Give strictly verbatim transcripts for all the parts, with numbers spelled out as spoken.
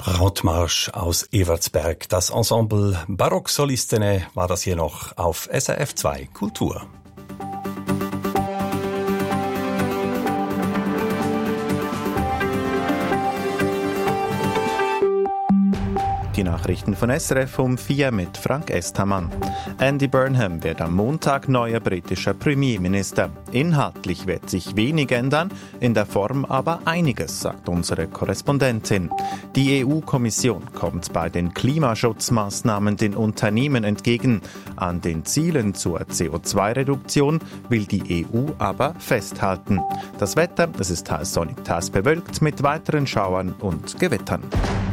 Brautmarsch aus Evertsberg. Das Ensemble Barock-Solistene war das hier noch auf S R F zwei Kultur. Die Nachrichten von S R F um vier mit Frank Estermann. Andy Burnham wird am Montag neuer britischer Premierminister. Inhaltlich wird sich wenig ändern, in der Form aber einiges, sagt unsere Korrespondentin. Die E U-Kommission kommt bei den Klimaschutzmaßnahmen den Unternehmen entgegen. An den Zielen zur C O zwei Reduktion will die E U aber festhalten. Das Wetter, es ist teils sonnig, teils bewölkt mit weiteren Schauern und Gewittern.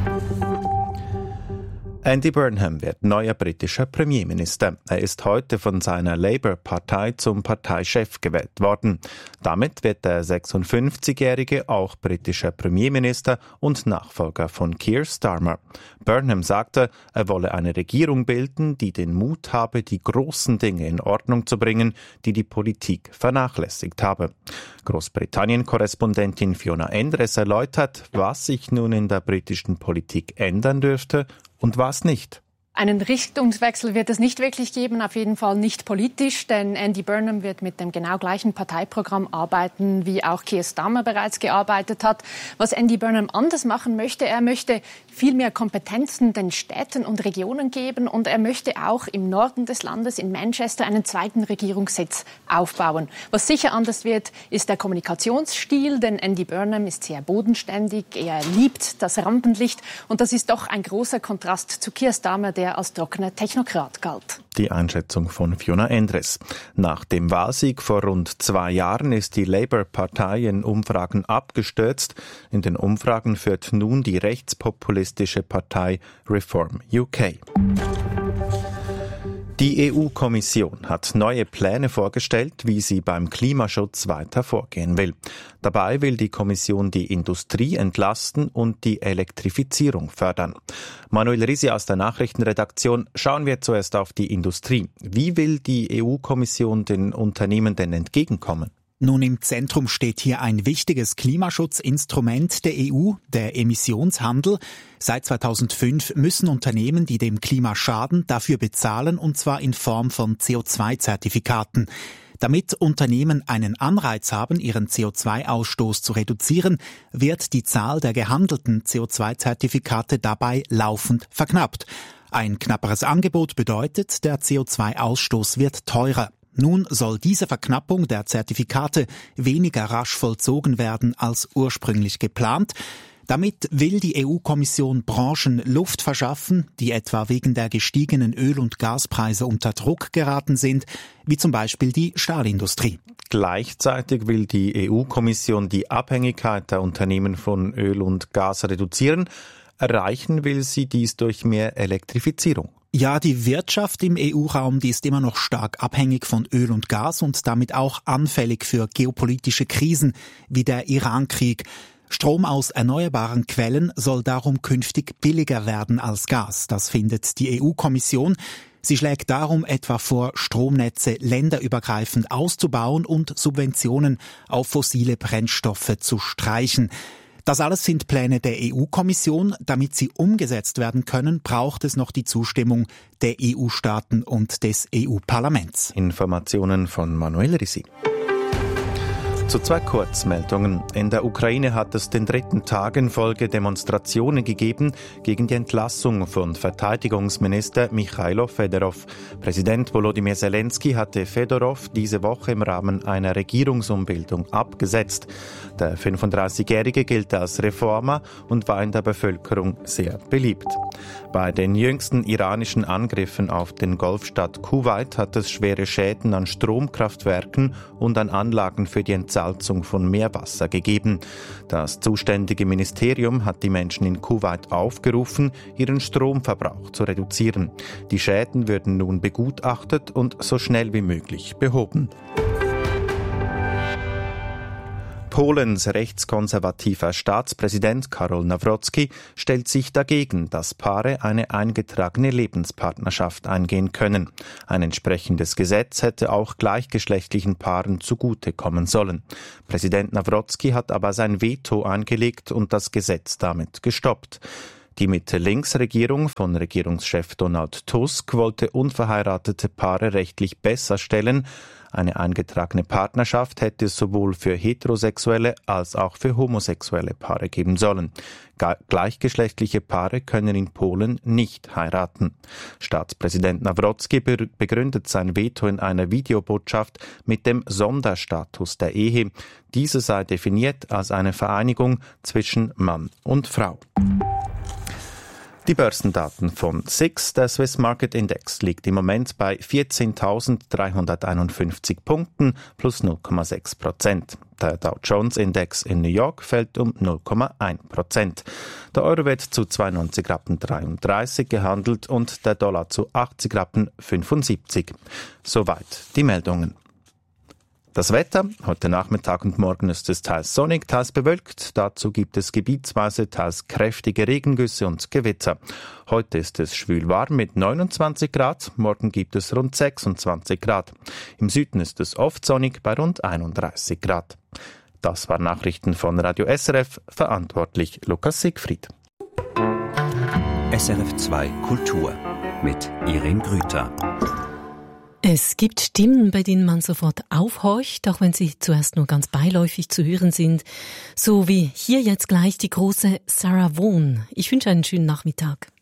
Andy Burnham wird neuer britischer Premierminister. Er ist heute von seiner Labour-Partei zum Parteichef gewählt worden. Damit wird der sechsundfünfzigjährige auch britischer Premierminister und Nachfolger von Keir Starmer. Burnham sagte, er wolle eine Regierung bilden, die den Mut habe, die großen Dinge in Ordnung zu bringen, die die Politik vernachlässigt habe. Großbritannien-Korrespondentin Fiona Endres erläutert, was sich nun in der britischen Politik ändern dürfte und was nicht. Einen Richtungswechsel wird es nicht wirklich geben, auf jeden Fall nicht politisch, denn Andy Burnham wird mit dem genau gleichen Parteiprogramm arbeiten, wie auch Keir Starmer bereits gearbeitet hat. Was Andy Burnham anders machen möchte, er möchte viel mehr Kompetenzen den Städten und Regionen geben und er möchte auch im Norden des Landes, in Manchester, einen zweiten Regierungssitz aufbauen. Was sicher anders wird, ist der Kommunikationsstil, denn Andy Burnham ist sehr bodenständig, er liebt das Rampenlicht und das ist doch ein großer Kontrast zu Keir Starmer, der als trockener Technokrat galt. Die Einschätzung von Fiona Endres. Nach dem Wahlsieg vor rund zwei Jahren ist die Labour-Partei in Umfragen abgestürzt. In den Umfragen führt nun die rechtspopulistische Partei Reform U K. Die E U-Kommission hat neue Pläne vorgestellt, wie sie beim Klimaschutz weiter vorgehen will. Dabei will die Kommission die Industrie entlasten und die Elektrifizierung fördern. Manuel Risi aus der Nachrichtenredaktion, schauen wir zuerst auf die Industrie. Wie will die E U-Kommission den Unternehmen denn entgegenkommen? Nun, im Zentrum steht hier ein wichtiges Klimaschutzinstrument der E U, der Emissionshandel. Seit zweitausendfünf müssen Unternehmen, die dem Klima schaden, dafür bezahlen, und zwar in Form von C O zwei Zertifikaten. Damit Unternehmen einen Anreiz haben, ihren C O zwei Ausstoß zu reduzieren, wird die Zahl der gehandelten C O zwei Zertifikate dabei laufend verknappt. Ein knapperes Angebot bedeutet, der C O zwei Ausstoß wird teurer. Nun soll diese Verknappung der Zertifikate weniger rasch vollzogen werden als ursprünglich geplant. Damit will die E U-Kommission Branchen Luft verschaffen, die etwa wegen der gestiegenen Öl- und Gaspreise unter Druck geraten sind, wie zum Beispiel die Stahlindustrie. Gleichzeitig will die E U-Kommission die Abhängigkeit der Unternehmen von Öl und Gas reduzieren. Erreichen will sie dies durch mehr Elektrifizierung. Ja, die Wirtschaft im E U-Raum, die ist immer noch stark abhängig von Öl und Gas und damit auch anfällig für geopolitische Krisen wie der Iran-Krieg. Strom aus erneuerbaren Quellen soll darum künftig billiger werden als Gas. Das findet die E U-Kommission. Sie schlägt darum etwa vor, Stromnetze länderübergreifend auszubauen und Subventionen auf fossile Brennstoffe zu streichen. Das alles sind Pläne der E U-Kommission. Damit sie umgesetzt werden können, braucht es noch die Zustimmung der E U-Staaten und des E U-Parlaments. Informationen von Manuel Risi. Zu zwei Kurzmeldungen. In der Ukraine hat es den dritten Tag in Folge Demonstrationen gegeben gegen die Entlassung von Verteidigungsminister Michailo Fedorov. Präsident Volodymyr Zelensky hatte Fedorov diese Woche im Rahmen einer Regierungsumbildung abgesetzt. Der fünfunddreißigjährige gilt als Reformer und war in der Bevölkerung sehr beliebt. Bei den jüngsten iranischen Angriffen auf den Golfstaat Kuwait hat es schwere Schäden an Stromkraftwerken und an Anlagen für die Entsalzung von Meerwasser gegeben. Das zuständige Ministerium hat die Menschen in Kuwait aufgerufen, ihren Stromverbrauch zu reduzieren. Die Schäden würden nun begutachtet und so schnell wie möglich behoben. Polens rechtskonservativer Staatspräsident Karol Nawrocki stellt sich dagegen, dass Paare eine eingetragene Lebenspartnerschaft eingehen können. Ein entsprechendes Gesetz hätte auch gleichgeschlechtlichen Paaren zugutekommen sollen. Präsident Nawrocki hat aber sein Veto eingelegt und das Gesetz damit gestoppt. Die Mitte-Links-Regierung von Regierungschef Donald Tusk wollte unverheiratete Paare rechtlich besser stellen. Eine eingetragene Partnerschaft hätte es sowohl für heterosexuelle als auch für homosexuelle Paare geben sollen. Gleichgeschlechtliche Paare können in Polen nicht heiraten. Staatspräsident Nawrocki begründet sein Veto in einer Videobotschaft mit dem Sonderstatus der Ehe. Diese sei definiert als eine Vereinigung zwischen Mann und Frau. Die Börsendaten von S I X, der Swiss Market Index, liegt im Moment bei vierzehntausenddreihunderteinundfünfzig Punkten plus null Komma sechs Prozent. Der Dow Jones Index in New York fällt um null Komma eins Prozent. Der Euro wird zu zweiundneunzig Rappen dreiunddreißig gehandelt und der Dollar zu achtzig Rappen fünfundsiebzig. Soweit die Meldungen. Das Wetter, heute Nachmittag und morgen ist es teils sonnig, teils bewölkt. Dazu gibt es gebietsweise teils kräftige Regengüsse und Gewitter. Heute ist es schwül warm mit neunundzwanzig Grad, morgen gibt es rund sechsundzwanzig Grad. Im Süden ist es oft sonnig bei rund einunddreißig Grad. Das waren Nachrichten von Radio S R F, verantwortlich Lukas Siegfried. S R F zwei Kultur mit Irene Grüter. Es gibt Stimmen, bei denen man sofort aufhorcht, auch wenn sie zuerst nur ganz beiläufig zu hören sind. So wie hier jetzt gleich die große Sarah Vaughan. Ich wünsche einen schönen Nachmittag.